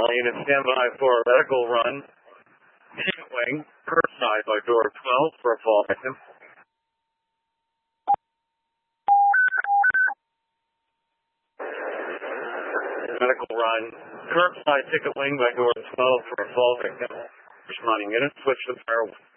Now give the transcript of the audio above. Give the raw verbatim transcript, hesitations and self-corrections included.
All units stand by for a medical run. Ticket wing, curbside by door twelve for a fall victim. Medical run, curbside ticket wing by door twelve for a fall victim. Responding units, switch to fire one.